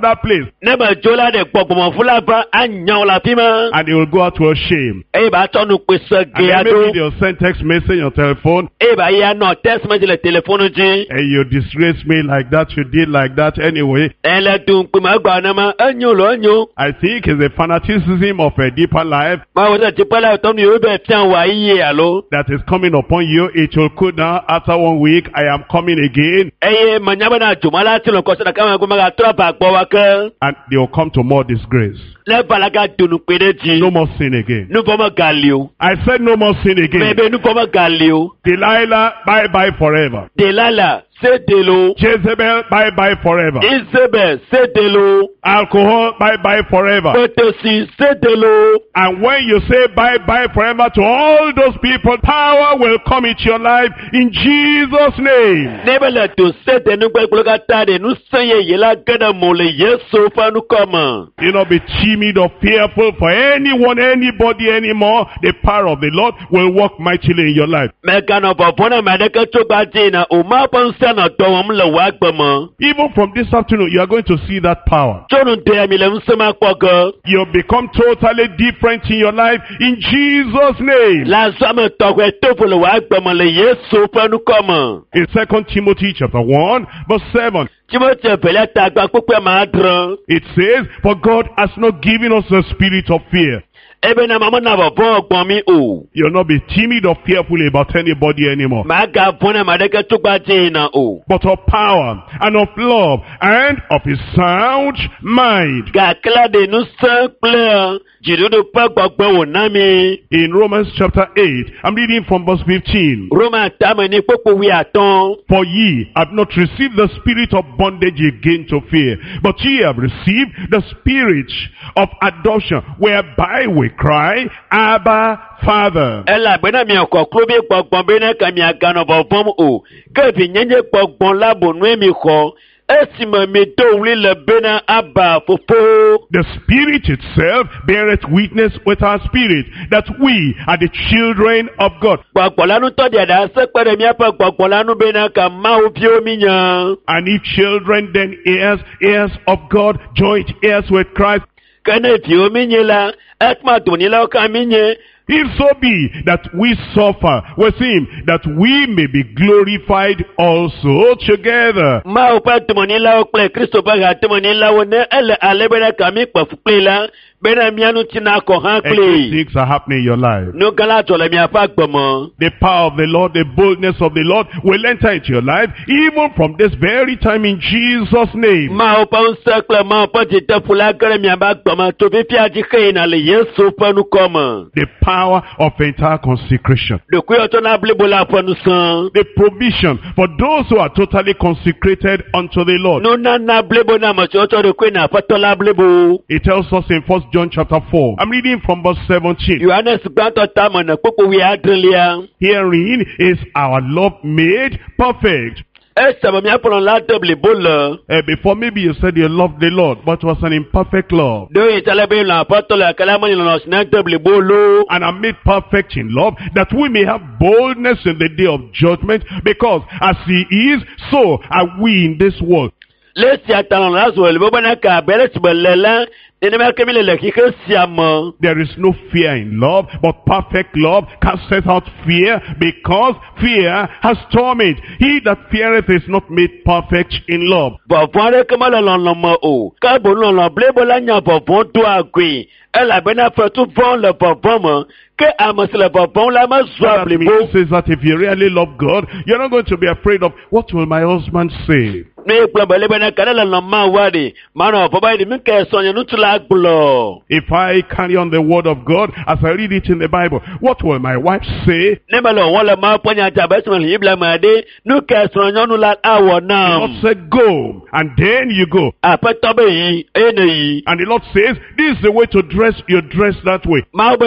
that place. Neba jola de gbogbo fula ba anyan la pima. And they will go out to a shame. E ba tonu pese And then geado. maybe they'll send text message on telephone. E ba ya no text message le telephone ji. And you disgrace me like that, you did like that anyway. Ele dun pe ma gba na ma anyo lo anyo. I think it's a fanaticism of a deeper life Ma wo se ti pala tonu yo be tian wa iye alo. that is coming upon you. It will cool down after 1 week. I am coming again. Eye manyaba na jumala ti lo ko se na kama ko ma ga tra ba gbo wa kan. And they will come to more disgrace. Le balaga dunu pe de ji. No more sin again. Nu bomo galio. I said no more sin again. Bebe nu bomo galio. Delilah, bye-bye forever. Delala se delo. Jezebel, bye-bye forever. Isabel se delo. Alcohol, bye-bye forever. Potosi se delo. And when you say bye-bye forever to all those people, power will come into your life in Jesus' name. Nebele to se de nu gbe gbo ka ta de nu sanye ye la gada mo le Yesu fa nu koma. Do not be timid or fearful for anyone, anybody anymore. The power of the Lord will work mightily in your life. Mega no popona madeka to ba jina o ma pon se na do won le wa gbemo. Even from this afternoon, you are going to see that power. Jonu de mi le nsema pogo. You'll become totally different in your life in Jesus' name. La zame to kwe to fo le wa gbemo le Yesu fa nu koma. In 2 Timothy chapter 1, verse 7, Timothy pele ta gba pope ma dran. it says, For God has not given us the spirit of fear. Ebe na mama na bo ogbon mi o. You'll not be timid or fearful about anybody anymore, Ma ga bona madeka to gba jina o. but of power and of love and of a sound mind. Ga kla de nu se ple. Jido do pa gbogbo wo na mi. In Romans chapter 8, I'm reading from verse 15. Roma tame ni popo wi aton. For ye have not received the spirit of bondage again to fear, but ye have received the spirit of adoption, whereby we cry, Abba, Father. Ela bena mi ko kro bi gbogbon be na ka mi aga no bo bom o. Ke bi nyenye gbogbon labo nu mi ko. Esima mi do wli le bena aba fofo. The Spirit itself beareth witness with our spirit that we are the children of God. Gbogbon lanu to dia da se pere mi apa gbogbon lanu bena ka ma o bi o mi yan. And if children, then heirs of God, joint heirs with Christ. Kene bi o mi nyela. Ekma to ni la ka mi nye. If so be that we suffer with him, that we may be glorified also together. Ma o pa to ni la o ple Kristo ba ga to ni la wo ne ele ale bena ka mi pa fu ple la. Bena mi anu tina ko han And good ple. things are happening in your life. No gala to le mi apa gbomo. The power of the Lord, the boldness of the Lord will enter into your life, even from this very time in Jesus' name. Ma o pa un sekle ma o pa ti te fula gere mi aba gbomo to bi pi aji ke na le Yesu pa nu koma. The power of entire consecration. De ku yo to na ble bola pa nu san. The provision for those who are totally consecrated unto the Lord. No na ble bo na mo to de ku na pa to la ble bo. It tells us in 1 John chapter 4. I'm reading from verse 17. Yohanes gbanto ta mo na popo wi adrelia. Herein is our love made perfect. Esa mi apolon la double bola. Before maybe you said you loved the Lord, but it was an imperfect love. Do itale be la apostola kala mo ni lo na double bolo. And are made perfect in love, that we may have boldness in the day of judgment, because as he is, so are we in this world. Lesi atalon la zo le bo na ka bele tibelela. There is no fear in love, but perfect love casteth out fear, because fear has torment. He that feareth is not made perfect in love. Elle bena fait tout bon le bonbon que amas le bonbon la ma That says that if you really love God, you're not going to be afraid of what will my husband say. If I carry on the word of God as I read it in the Bible, what will my wife say? The Lord said go, and then you go. And the Lord says, this is the way to dress, you dress that way.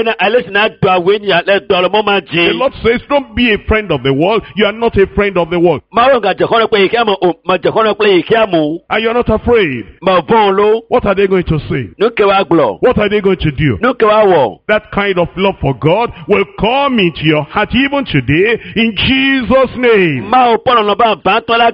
The Lord says, don't be a friend of the world, you are not a friend of the world. And you're not afraid. What are they going to say? What are they going to do? That kind of love for God will come into your heart even today in Jesus' name.